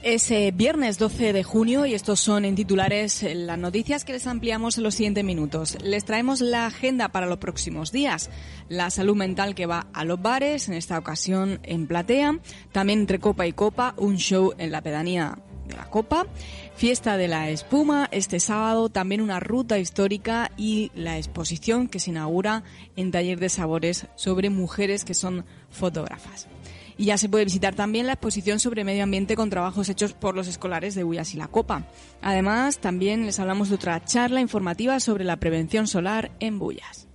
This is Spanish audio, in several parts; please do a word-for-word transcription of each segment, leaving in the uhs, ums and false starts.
Es eh, viernes doce de junio y estos son en titulares eh, las noticias que les ampliamos en los siguientes minutos. Les traemos la agenda para los próximos días. La salud mental que va a los bares, en esta ocasión en Platea. También entre copa y copa, un show en la pedanía de la Copa. Fiesta de la espuma este sábado, también una ruta histórica y la exposición que se inaugura en Taller de Sabores sobre mujeres que son fotógrafas. Y ya se puede visitar también la exposición sobre medio ambiente con trabajos hechos por los escolares de Bullas y la Copa. Además, también les hablamos de otra charla informativa sobre la prevención solar en Bullas.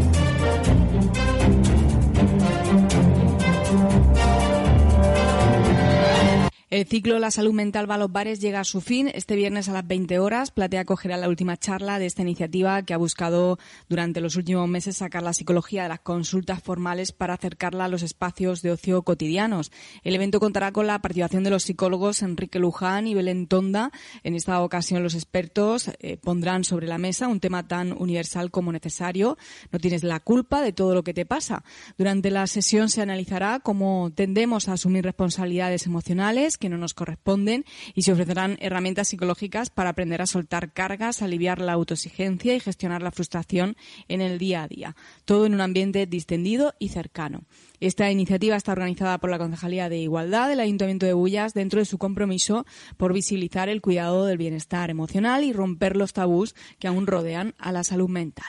El ciclo La salud mental va a los bares llega a su fin. Este viernes a las veinte horas, Platea acogerá la última charla de esta iniciativa que ha buscado durante los últimos meses sacar la psicología de las consultas formales para acercarla a los espacios de ocio cotidianos. El evento contará con la participación de los psicólogos Enrique Luján y Belén Tonda. En esta ocasión los expertos eh, pondrán sobre la mesa un tema tan universal como necesario. No tienes la culpa de todo lo que te pasa. Durante la sesión se analizará cómo tendemos a asumir responsabilidades emocionales que no nos corresponden y se ofrecerán herramientas psicológicas para aprender a soltar cargas, aliviar la autoexigencia y gestionar la frustración en el día a día. Todo en un ambiente distendido y cercano. Esta iniciativa está organizada por la Concejalía de Igualdad del Ayuntamiento de Bullas dentro de su compromiso por visibilizar el cuidado del bienestar emocional y romper los tabús que aún rodean a la salud mental.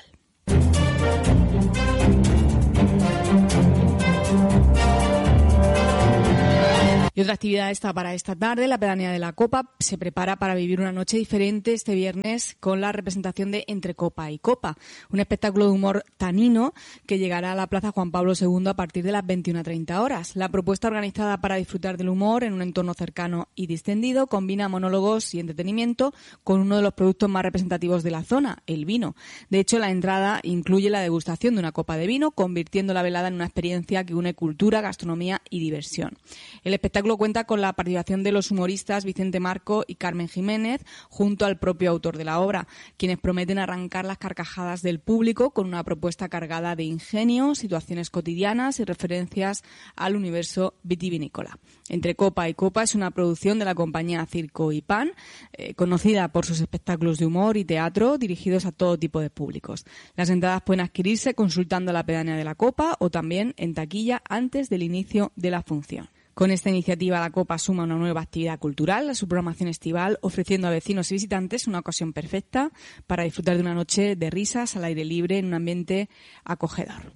Y otra actividad está para esta tarde. La pedanía de la Copa se prepara para vivir una noche diferente este viernes con la representación de Entre Copa y Copa, un espectáculo de humor tanino que llegará a la Plaza Juan Pablo segundo a partir de las veintiuna treinta horas. La propuesta organizada para disfrutar del humor en un entorno cercano y distendido combina monólogos y entretenimiento con uno de los productos más representativos de la zona, el vino. De hecho, la entrada incluye la degustación de una copa de vino, convirtiendo la velada en una experiencia que une cultura, gastronomía y diversión. El espectáculo cuenta con la participación de los humoristas Vicente Marco y Carmen Jiménez, junto al propio autor de la obra, quienes prometen arrancar las carcajadas del público con una propuesta cargada de ingenio, situaciones cotidianas y referencias al universo vitivinícola. Entre Copa y Copa es una producción de la compañía Circo y Pan, eh, conocida por sus espectáculos de humor y teatro dirigidos a todo tipo de públicos. Las entradas pueden adquirirse consultando la pedanía de la Copa o también en taquilla antes del inicio de la función. Con esta iniciativa, la Copa suma una nueva actividad cultural a su programación estival, ofreciendo a vecinos y visitantes una ocasión perfecta para disfrutar de una noche de risas al aire libre en un ambiente acogedor.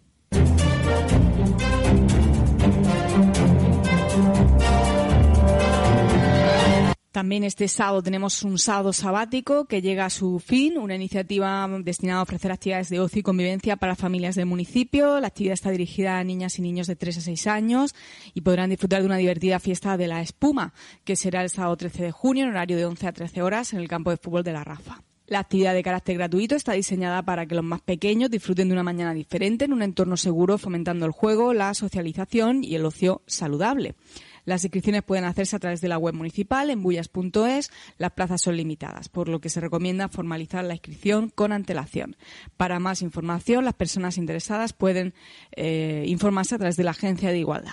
También este sábado tenemos un sábado sabático que llega a su fin, una iniciativa destinada a ofrecer actividades de ocio y convivencia para familias del municipio. La actividad está dirigida a niñas y niños de tres a seis años y podrán disfrutar de una divertida fiesta de la espuma, que será el sábado trece de junio en horario de once a trece horas en el campo de fútbol de la Rafa. La actividad de carácter gratuito está diseñada para que los más pequeños disfruten de una mañana diferente en un entorno seguro, fomentando el juego, la socialización y el ocio saludable. Las inscripciones pueden hacerse a través de la web municipal en bullas punto es. Las plazas son limitadas, por lo que se recomienda formalizar la inscripción con antelación. Para más información, las personas interesadas pueden eh, informarse a través de la Agencia de Igualdad.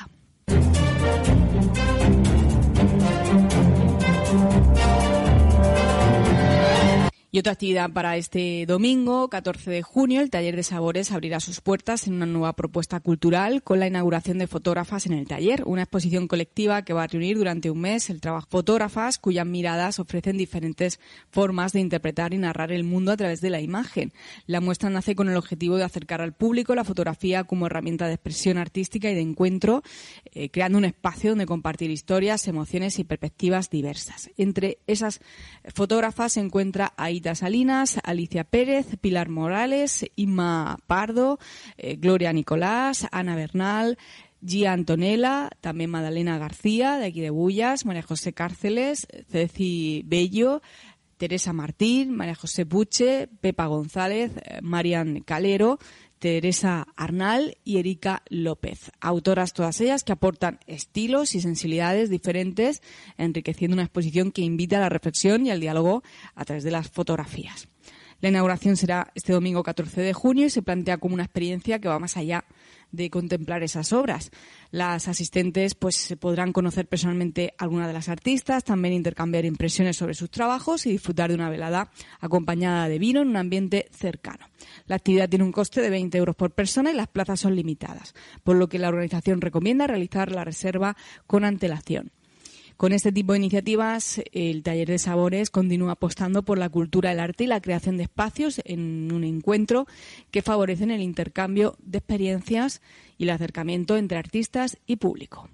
Y otra actividad para este domingo, catorce de junio, el Taller de Sabores abrirá sus puertas en una nueva propuesta cultural con la inauguración de Fotógrafas en el Taller, una exposición colectiva que va a reunir durante un mes el trabajo de fotógrafas cuyas miradas ofrecen diferentes formas de interpretar y narrar el mundo a través de la imagen. La muestra nace con el objetivo de acercar al público la fotografía como herramienta de expresión artística y de encuentro, eh, creando un espacio donde compartir historias, emociones y perspectivas diversas. Entre esas fotógrafas se encuentra Aida Salinas, Alicia Pérez, Pilar Morales, Inma Pardo, eh, Gloria Nicolás, Ana Bernal, Gia Antonella, también Madalena García, de aquí de Bullas, María José Cárceles, Ceci Bello, Teresa Martín, María José Puche, Pepa González, eh, Marian Calero, Teresa Arnal y Erika López. Autoras todas ellas que aportan estilos y sensibilidades diferentes, enriqueciendo una exposición que invita a la reflexión y al diálogo a través de las fotografías. La inauguración será este domingo catorce de junio y se plantea como una experiencia que va más allá de contemplar esas obras. Las asistentes pues podrán conocer personalmente a alguna de las artistas, también intercambiar impresiones sobre sus trabajos y disfrutar de una velada acompañada de vino en un ambiente cercano. La actividad tiene un coste de veinte euros por persona y las plazas son limitadas, por lo que la organización recomienda realizar la reserva con antelación. Con este tipo de iniciativas, el Taller de Sabores continúa apostando por la cultura, el arte y la creación de espacios en un encuentro que favorecen el intercambio de experiencias y el acercamiento entre artistas y público.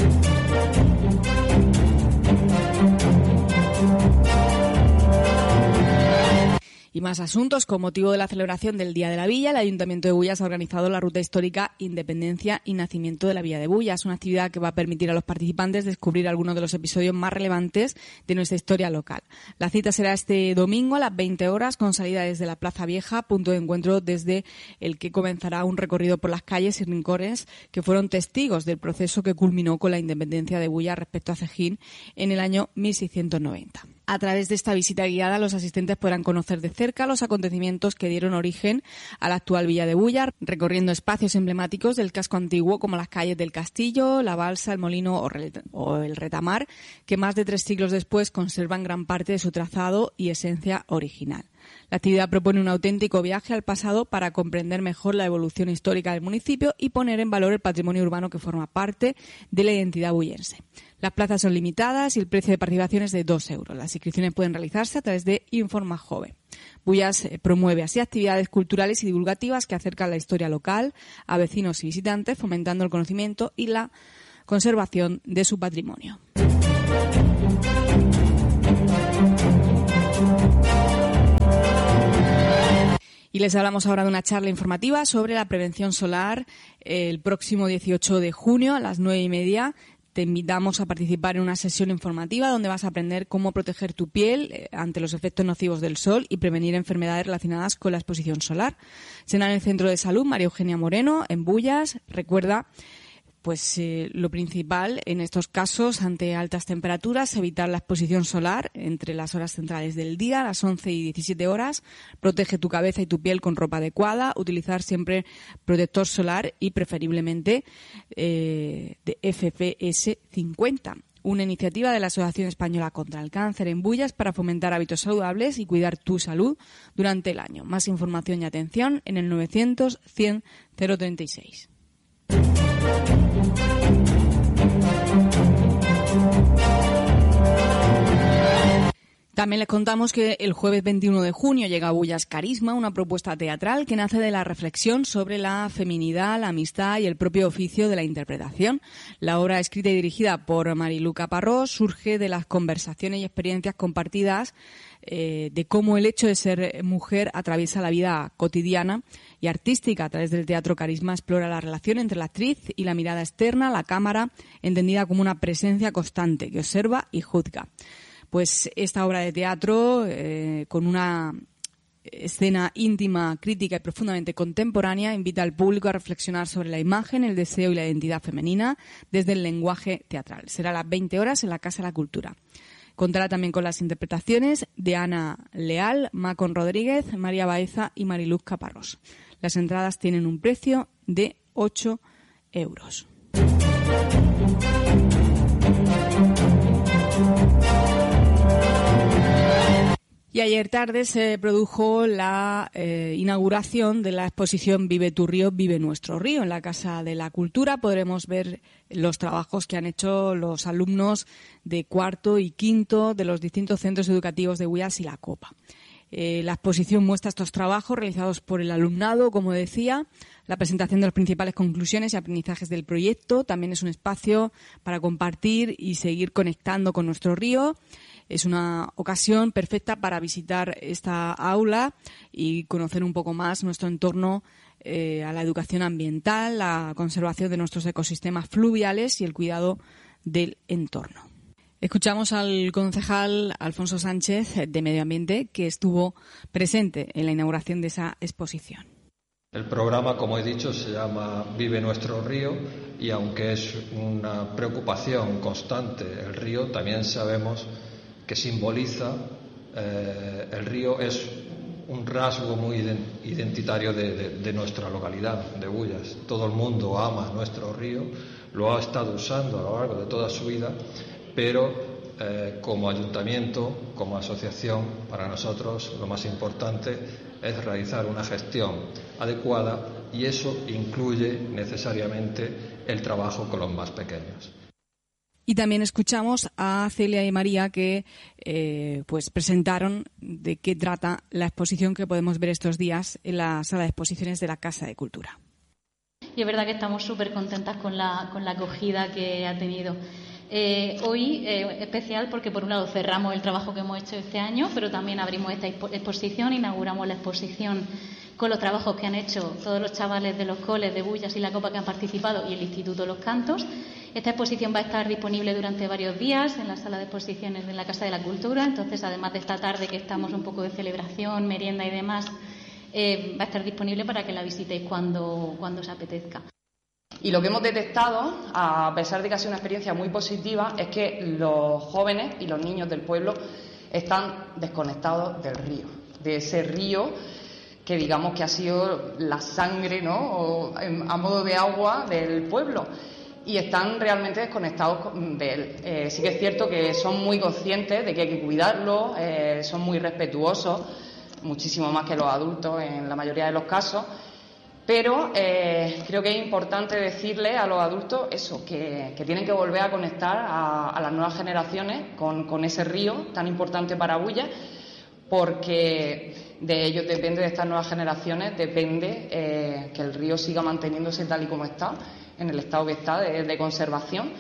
Y más asuntos. Con motivo de la celebración del Día de la Villa, el Ayuntamiento de Bullas ha organizado la ruta histórica Independencia y Nacimiento de la Villa de Bullas, una actividad que va a permitir a los participantes descubrir algunos de los episodios más relevantes de nuestra historia local. La cita será este domingo a las veinte horas con salida desde la Plaza Vieja, punto de encuentro desde el que comenzará un recorrido por las calles y rincones que fueron testigos del proceso que culminó con la independencia de Bullas respecto a Cejín en el año mil seiscientos noventa. A través de esta visita guiada, los asistentes podrán conocer de cerca los acontecimientos que dieron origen a la actual Villa de Bullas, recorriendo espacios emblemáticos del casco antiguo como las calles del Castillo, la Balsa, el Molino o el Retamar, que más de tres siglos después conservan gran parte de su trazado y esencia original. La actividad propone un auténtico viaje al pasado para comprender mejor la evolución histórica del municipio y poner en valor el patrimonio urbano que forma parte de la identidad bullense. Las plazas son limitadas y el precio de participación es de dos euros. Las inscripciones pueden realizarse a través de Informa Jove. Bullas promueve así actividades culturales y divulgativas que acercan la historia local a vecinos y visitantes, fomentando el conocimiento y la conservación de su patrimonio. Y les hablamos ahora de una charla informativa sobre la prevención solar el próximo dieciocho de junio a las nueve y media. Te invitamos a participar en una sesión informativa donde vas a aprender cómo proteger tu piel ante los efectos nocivos del sol y prevenir enfermedades relacionadas con la exposición solar. Será en el Centro de Salud María Eugenia Moreno, en Bullas. Recuerda, pues eh, lo principal en estos casos ante altas temperaturas, evitar la exposición solar entre las horas centrales del día, las once y diecisiete horas. Protege tu cabeza y tu piel con ropa adecuada. Utilizar siempre protector solar y preferiblemente eh, de F P S cincuenta. Una iniciativa de la Asociación Española contra el Cáncer en Bullas para fomentar hábitos saludables y cuidar tu salud durante el año. Más información y atención en el novecientos cien cero treinta y seis. También les contamos que el jueves veintiuno de junio llega a Bullas Carisma, una propuesta teatral que nace de la reflexión sobre la feminidad, la amistad y el propio oficio de la interpretación. La obra, escrita y dirigida por Marilu Caparrós, surge de las conversaciones y experiencias compartidas eh, de cómo el hecho de ser mujer atraviesa la vida cotidiana y artística. A través del teatro Carisma explora la relación entre la actriz y la mirada externa, la cámara, entendida como una presencia constante que observa y juzga. Pues esta obra de teatro, eh, con una escena íntima, crítica y profundamente contemporánea, invita al público a reflexionar sobre la imagen, el deseo y la identidad femenina desde el lenguaje teatral. Será a las veinte horas en la Casa de la Cultura. Contará también con las interpretaciones de Ana Leal, Macon Rodríguez, María Baeza y Mariluz Caparrós. Las entradas tienen un precio de ocho euros. Y ayer tarde se produjo la eh, inauguración de la exposición Vive tu río, vive nuestro río. En la Casa de la Cultura podremos ver los trabajos que han hecho los alumnos de cuarto y quinto de los distintos centros educativos de Bullas y La Copa. Eh, la exposición muestra estos trabajos realizados por el alumnado, como decía, la presentación de las principales conclusiones y aprendizajes del proyecto. También es un espacio para compartir y seguir conectando con nuestro río. Es una ocasión perfecta para visitar esta aula y conocer un poco más nuestro entorno eh, a la educación ambiental, la conservación de nuestros ecosistemas fluviales y el cuidado del entorno. Escuchamos al concejal Alfonso Sánchez de Medio Ambiente, que estuvo presente en la inauguración de esa exposición. El programa, como he dicho, se llama Vive nuestro río y aunque es una preocupación constante el río, también sabemos que simboliza, eh, el río es un rasgo muy identitario de, de, de nuestra localidad, de Bullas. Todo el mundo ama nuestro río, lo ha estado usando a lo largo de toda su vida, pero eh, como ayuntamiento, como asociación, para nosotros lo más importante es realizar una gestión adecuada, y eso incluye necesariamente el trabajo con los más pequeños. Y también escuchamos a Celia y María que eh, pues presentaron de qué trata la exposición que podemos ver estos días en la sala de exposiciones de la Casa de Cultura. Y es verdad que estamos súper contentas con la, con la acogida que ha tenido. Eh, hoy eh, especial porque por un lado cerramos el trabajo que hemos hecho este año, pero también abrimos esta exposición, inauguramos la exposición con los trabajos que han hecho todos los chavales de los coles de Bullas y la Copa que han participado y el Instituto Los Cantos. Esta exposición va a estar disponible durante varios días en la sala de exposiciones de la Casa de la Cultura. Entonces, además de esta tarde que estamos un poco de celebración, merienda y demás, eh, va a estar disponible para que la visitéis cuando, cuando os apetezca. Y lo que hemos detectado, a pesar de que ha sido una experiencia muy positiva, es que los jóvenes y los niños del pueblo están desconectados del río, de ese río que digamos que ha sido la sangre, ¿no?, o, a modo de agua del pueblo, y están realmente desconectados de él. Eh, sí que es cierto que son muy conscientes de que hay que cuidarlo, eh, son muy respetuosos, muchísimo más que los adultos en la mayoría de los casos, pero eh, creo que es importante decirle a los adultos eso, que, que tienen que volver a conectar a, a las nuevas generaciones con, con ese río tan importante para Bullas, porque de ellos depende, de estas nuevas generaciones, depende eh, que el río siga manteniéndose tal y como está, en el estado que está de, de conservación.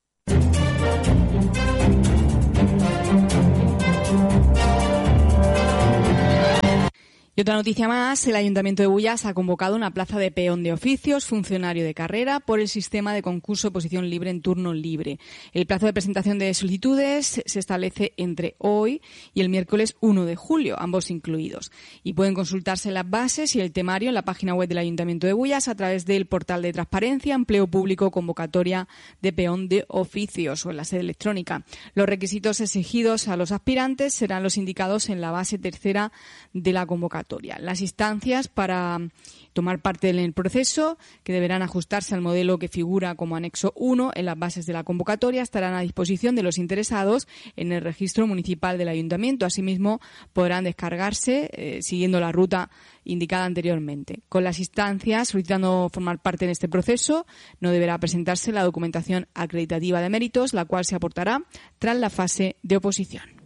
Y otra noticia más, el Ayuntamiento de Bullas ha convocado una plaza de peón de oficios, funcionario de carrera, por el sistema de concurso oposición libre en turno libre. El plazo de presentación de solicitudes se establece entre hoy y el miércoles uno de julio, ambos incluidos. Y pueden consultarse las bases y el temario en la página web del Ayuntamiento de Bullas a través del portal de transparencia, empleo público, convocatoria de peón de oficios o en la sede electrónica. Los requisitos exigidos a los aspirantes serán los indicados en la base tercera de la convocatoria. Las instancias para tomar parte en el proceso, que deberán ajustarse al modelo que figura como anexo uno en las bases de la convocatoria, estarán a disposición de los interesados en el registro municipal del Ayuntamiento. Asimismo, podrán descargarse eh, siguiendo la ruta indicada anteriormente. Con las instancias solicitando formar parte en este proceso, no deberá presentarse la documentación acreditativa de méritos, la cual se aportará tras la fase de oposición.